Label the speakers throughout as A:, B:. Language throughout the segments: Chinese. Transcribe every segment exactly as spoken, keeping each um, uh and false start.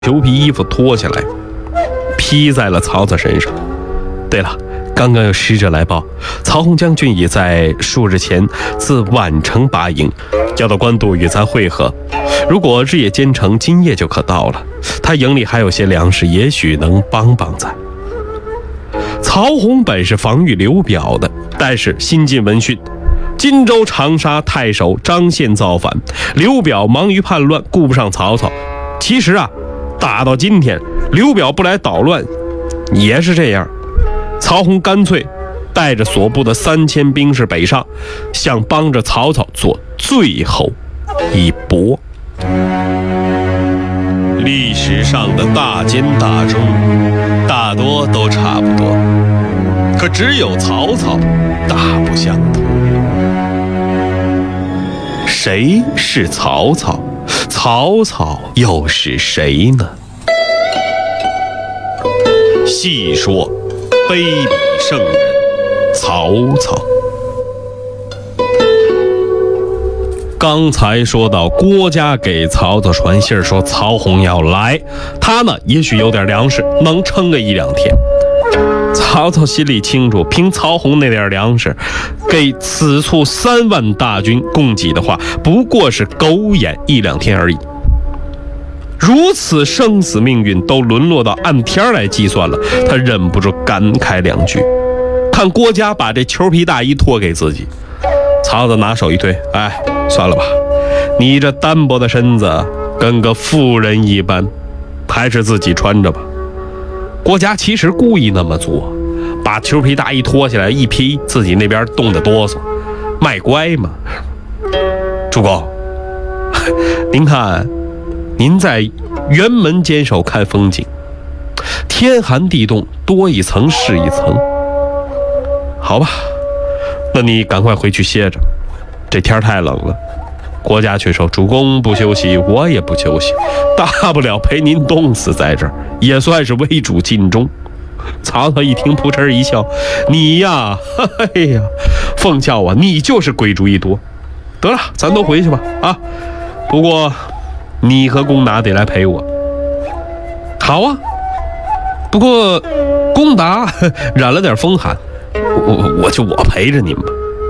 A: 裘皮衣服脱下来，披在了曹操身上。对了，刚刚有使者来报，曹洪将军已在数日前自宛城拔营，要到官渡与咱会合。如果日夜兼程，今夜就可到了。他营里还有些粮食，也许能帮帮咱。曹洪本是防御刘表的，但是新近闻讯，荆州长沙太守张宪造反，刘表忙于叛乱，顾不上曹操。其实啊，打到今天，刘表不来捣乱，也是这样。曹洪干脆带着所部的三千兵士北上，想帮着曹操做最后一搏。历史上的大奸大忠，大多都差不多，可只有曹操大不相同。谁是曹操？曹操又是谁呢？细说卑鄙圣人曹操。刚才说到郭嘉给曹操传信说曹洪要来，他呢也许有点粮食，能撑个一两天。曹操心里清楚，凭曹洪那点粮食，给此处三万大军供给的话，不过是狗眼一两天而已。如此生死命运都沦落到按天来计算了，他忍不住感慨两句。看郭嘉把这裘皮大衣脱给自己，曹操拿手一推，哎，算了吧，你这单薄的身子跟个妇人一般，还是自己穿着吧。郭嘉其实故意那么做，把裘皮大衣脱下来一披，自己那边冻得哆嗦，卖乖嘛。主公，您看，您在辕门坚守看风景，天寒地冻，多一层是一层。好吧，那你赶快回去歇着，这天太冷了。郭嘉却说，主公不休息，我也不休息，大不了陪您冻死在这儿，也算是为主尽忠。曹操一听，扑哧一笑，你呀，哎呀，奉教啊，你就是鬼主意多。得了，咱都回去吧啊！不过你和公达得来陪我。好啊，不过公达染了点风寒，我我就我陪着您吧。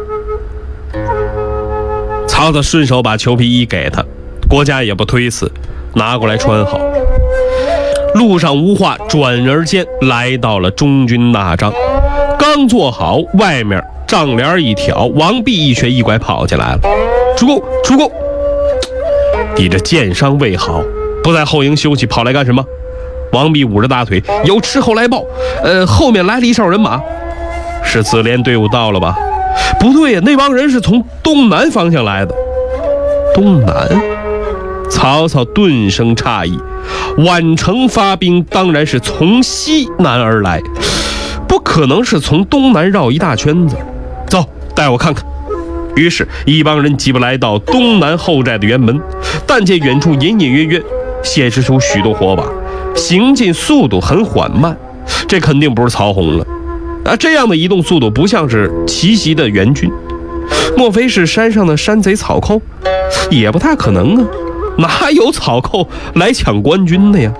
A: 曹操顺手把裘皮衣给他，郭嘉也不推辞，拿过来穿好。路上无话，转而间来到了中军大帐，刚坐好，外面帐帘一挑，王弼一瘸一拐跑进来了。主公，主公，你这箭伤未好，不在后营休息，跑来干什么？王弼捂着大腿，有斥候来报，呃，后面来了一哨人马。是子连队伍到了吧？不对呀，那帮人是从东南方向来的。东南？曹操顿生诧异，宛城发兵当然是从西南而来，不可能是从东南绕一大圈子。走，带我看看。于是一帮人急不来到东南后寨的辕门，但见远处隐隐约约显示出许多火把，行进速度很缓慢，这肯定不是曹洪了。啊，这样的移动速度不像是奇袭的援军，莫非是山上的山贼草寇？也不太可能啊，哪有草寇来抢官军的呀？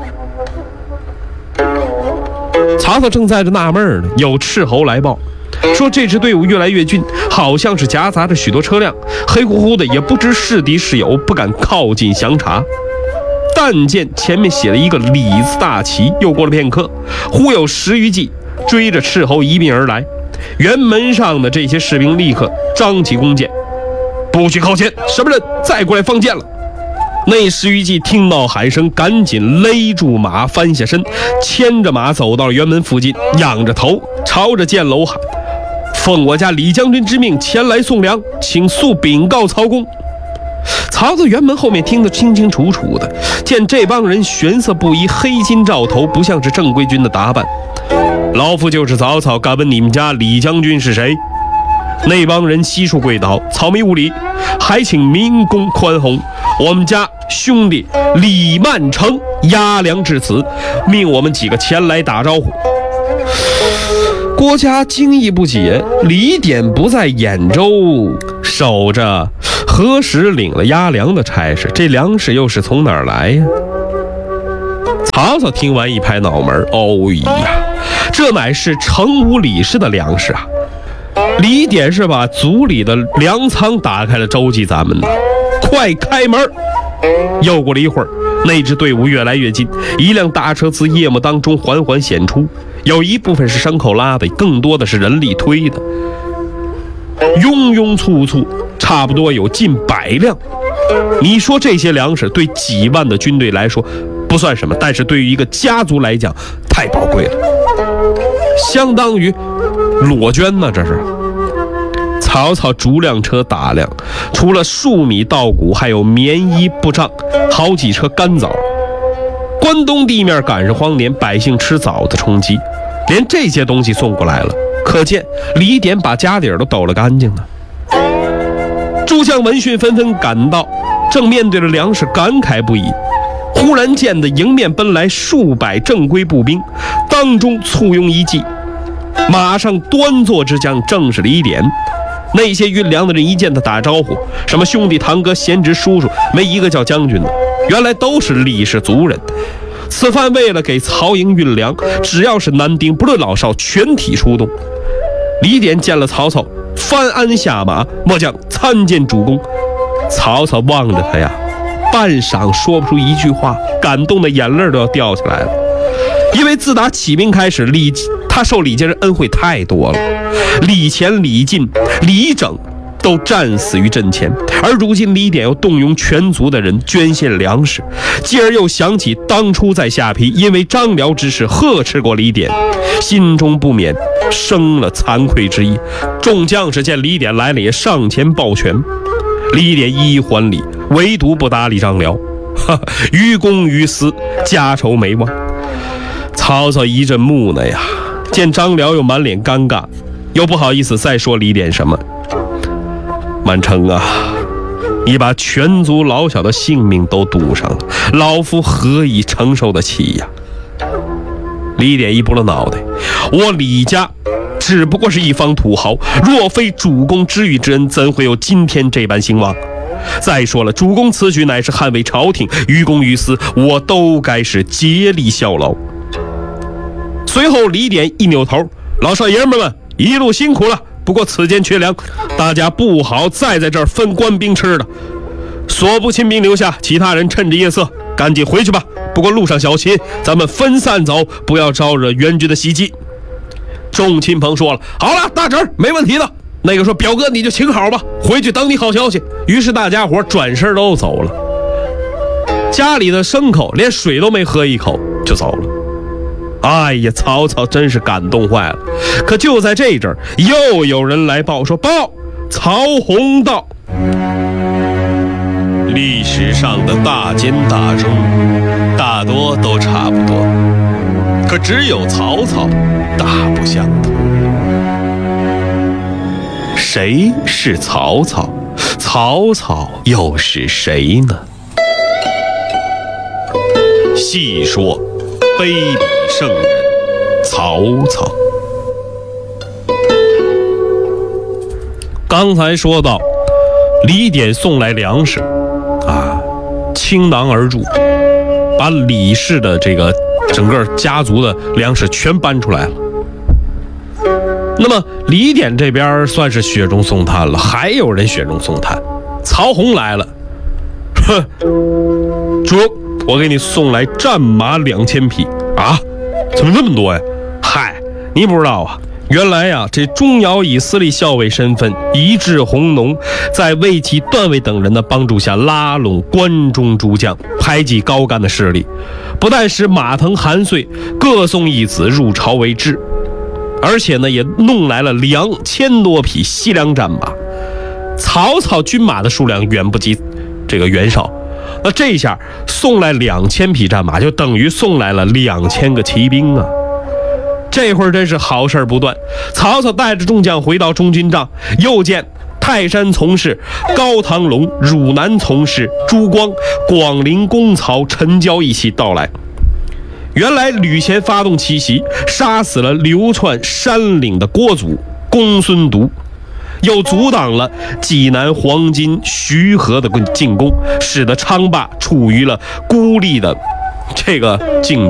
A: 曹操正在这纳闷呢，有斥候来报，说这支队伍越来越近，好像是夹杂着许多车辆，黑乎乎的，也不知是敌是友，不敢靠近详查。但见前面写了一个李字大旗，又过了片刻，忽有十余骑追着斥候一并而来，辕门上的这些士兵立刻张起弓箭，不许靠前，什么人再过来放箭了。那十余骑听到喊声，赶紧勒住马，翻下身，牵着马走到了辕门附近，仰着头朝着箭楼喊，奉我家李将军之命前来送粮，请速禀告曹公。曹操辕门后面听得清清楚楚的，见这帮人玄色不一，黑金罩头，不像是正规军的打扮。老夫就是曹操，敢问你们家李将军是谁？那帮人悉数跪倒，草民无礼，还请民公宽宏。我们家兄弟李曼成押粮至此，命我们几个前来打招呼。郭嘉惊异不解，李典不在兖州守着，何时领了押粮的差事？这粮食又是从哪儿来呀？ 曹操听完一拍脑门，哦呀，这乃是成武李氏的粮食啊！李典是把族里的粮仓打开了，周济咱们的，快开门！又过了一会儿，那支队伍越来越近，一辆大车自夜幕当中缓缓显出，有一部分是牲口拉的，更多的是人力推的，庸庸簇簇，差不多有近百辆。你说这些粮食对几万的军队来说不算什么，但是对于一个家族来讲太宝贵了，相当于裸捐呢。这是曹操逐辆车打量，除了粟米稻谷，还有棉衣布帐，好几车干枣。关东地面赶上荒年，百姓吃枣的充饥，连这些东西送过来了，可见李典把家底儿都抖了干净了。诸将闻讯纷纷赶到，正面对着粮食感慨不已，忽然见得迎面奔来数百正规步兵，当中簇拥一骑，马上端坐之将正是李典。那些运粮的人一见他打招呼，什么兄弟堂哥贤侄叔叔，没一个叫将军的，原来都是李氏族人。此番为了给曹营运粮，只要是男丁不论老少，全体出动。李典见了曹操，翻鞍下马，末将参见主公。曹操望着他呀，半晌说不出一句话，感动的眼泪都要掉下来了。因为自打起兵开始，李他受李家人恩惠太多了，李乾、李进、李整都战死于阵前，而如今李典又动用全族的人捐献粮食，继而又想起当初在下邳因为张辽之事呵斥过李典，心中不免生了惭愧之意。众将士见李典来了，也上前抱拳。李典一一还礼，唯独不搭理张辽，哈，于公于私，家仇没忘。曹操一阵木讷呀，见张辽又满脸尴尬，又不好意思再说李典什么。满城啊，你把全族老小的性命都赌上了，老夫何以承受得起呀？李典一拨了脑袋，我李家只不过是一方土豪，若非主公知遇之恩，怎会有今天这般兴旺？再说了，主公此举乃是捍卫朝廷，于公于私，我都该是竭力效劳。随后李典一扭头，老少爷们们一路辛苦了，不过此间缺粮，大家不好再在这儿分官兵吃的，所部亲兵留下，其他人趁着夜色赶紧回去吧。不过路上小心，咱们分散走，不要招惹援军的袭击。众亲朋说了，好了，大侄没问题的。那个说，表哥你就请好吧，回去等你好消息。于是大家伙转身都走了，家里的牲口连水都没喝一口就走了。哎呀，曹操真是感动坏了。可就在这阵儿，又有人来报说，报曹洪到。历史上的大奸大忠大多都差不多，可只有曹操大不相同。谁是曹操？曹操又是谁呢？细说卑鄙圣人曹操。刚才说到李典送来粮食啊，倾囊而入，把李氏的这个整个家族的粮食全搬出来了。那么李典这边算是雪中送炭了，还有人雪中送炭。曹洪来了，哼，主，我给你送来战马两千匹啊！怎么这么多呀？嗨，你不知道啊，原来呀、啊，这钟繇以司隶校尉身份移至弘农，在魏齐、段位等人的帮助下，拉拢关中诸将，排挤高干的势力，不但使马腾、韩遂各送一子入朝为质，而且呢，也弄来了两千多匹西凉战马。曹操军马的数量远不及这个袁绍，那这下送来两千匹战马，就等于送来了两千个骑兵啊！这会儿真是好事不断。曹操带着众将回到中军帐，又见泰山从事高唐龙、汝南从事朱光、广陵公曹陈交一起到来。原来吕虔发动奇袭，杀死了流窜山岭的郭祖公孙独，又阻挡了济南黄巾徐和的进攻，使得昌霸处于了孤立的这个境